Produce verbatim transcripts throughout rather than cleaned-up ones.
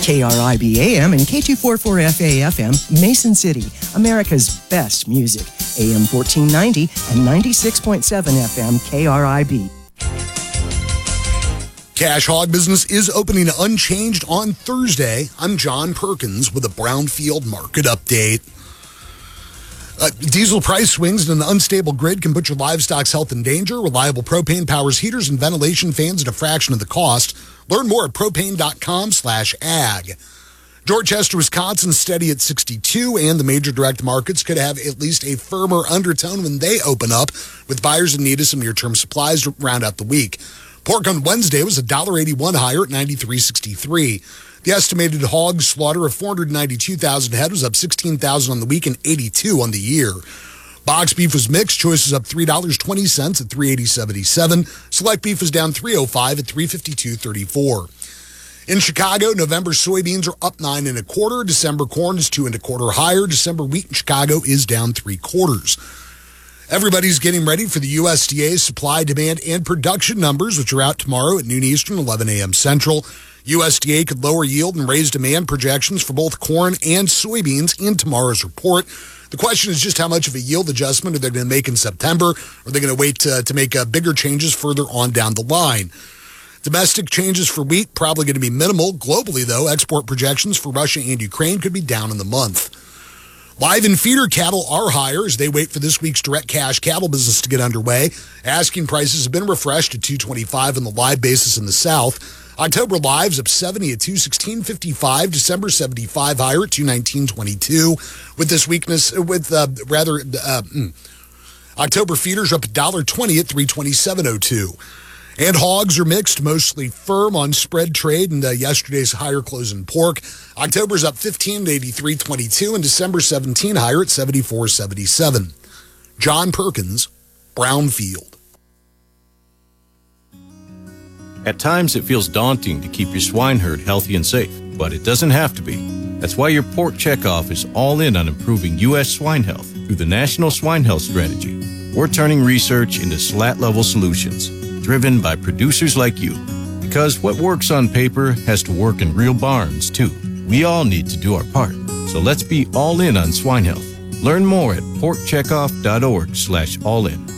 K R I B A M and K two forty-four F A F M, Mason City, America's best music. A M fourteen ninety and ninety-six point seven F M K R I B. Cash Hog Business is opening unchanged on Thursday. I'm John Perkins with a Brownfield Market Update. Uh, diesel price swings in an unstable grid can put your livestock's health in danger. Reliable propane powers heaters and ventilation fans at a fraction of the cost. Learn more at propane.com slash ag. Dorchester, Wisconsin, steady at sixty-two, and the major direct markets could have at least a firmer undertone when they open up, with buyers in need of some near-term supplies to round out the week. Pork on Wednesday was one dollar eighty-one higher at ninety-three sixty-three. The estimated hog slaughter of four hundred ninety-two thousand head was up sixteen thousand on the week and eighty-two on the year. Box beef was mixed. Choice was up three dollars and twenty cents at three eighty seventy-seven. Select beef was down three oh five at three fifty-two thirty-four. In Chicago, November soybeans are up nine and a quarter. December corn is two and a quarter higher. December wheat in Chicago is down three quarters. Everybody's getting ready for the U S D A supply, demand, and production numbers, which are out tomorrow at noon Eastern, eleven a.m. Central. U S D A could lower yield and raise demand projections for both corn and soybeans in tomorrow's report. The question is just how much of a yield adjustment are they going to make in September? Or are they going to wait to, to make uh, bigger changes further on down the line? Domestic changes for wheat probably going to be minimal. Globally, though, export projections for Russia and Ukraine could be down in the month. Live and feeder cattle are higher as they wait for this week's direct cash cattle business to get underway. Asking prices have been refreshed to two twenty-five on the live basis in the South. October lives up seventy at two sixteen fifty-five. December seventy-five higher at two nineteen twenty-two. With this weakness, with uh, rather uh, mm, October feeders up one dollar twenty at three twenty-seven oh two. And hogs are mixed, mostly firm on spread trade and uh, yesterday's higher close in pork. October's up fifteen at eighty-three twenty-two and December seventeen higher at seventy-four seventy-seven. John Perkins, Brownfield. At times, it feels daunting to keep your swine herd healthy and safe, but it doesn't have to be. That's why your Pork Checkoff is all in on improving U S swine health through the National Swine Health Strategy. We're turning research into slat-level solutions, driven by producers like you. Because what works on paper has to work in real barns, too. We all need to do our part. So let's be all in on swine health. Learn more at porkcheckoff.org slash all in.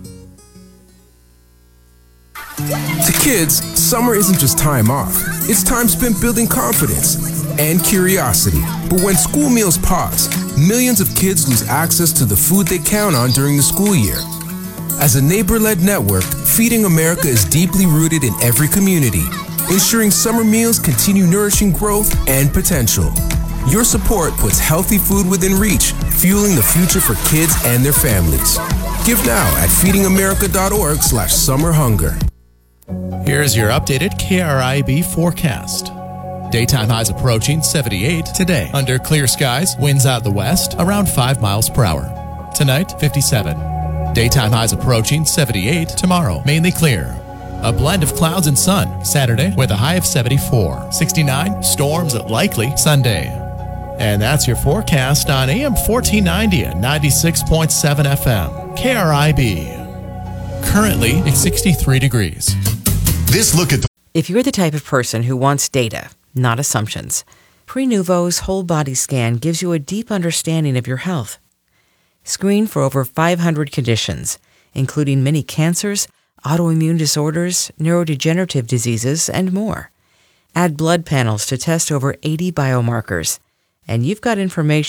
To kids, summer isn't just time off. It's time spent building confidence and curiosity. But when school meals pause, millions of kids lose access to the food they count on during the school year. As a neighbor-led network, Feeding America is deeply rooted in every community, ensuring summer meals continue nourishing growth and potential. Your support puts healthy food within reach, fueling the future for kids and their families. Give now at feedingamerica.org slash summer hunger. Here's your updated K R I B forecast. Daytime highs approaching seventy-eight today. Under clear skies, winds out the west around five miles per hour. Tonight, fifty-seven. Daytime highs approaching seventy-eight tomorrow, mainly clear. A blend of clouds and sun Saturday with a high of seventy-four. sixty-nine, storms likely Sunday. And that's your forecast on A M fourteen ninety and ninety-six point seven F M. K R I B. Currently, it's sixty-three degrees. This look at the... If you're the type of person who wants data, not assumptions, Prenuvo's whole body scan gives you a deep understanding of your health. Screen for over five hundred conditions, including many cancers, autoimmune disorders, neurodegenerative diseases, and more. Add blood panels to test over eighty biomarkers, and you've got information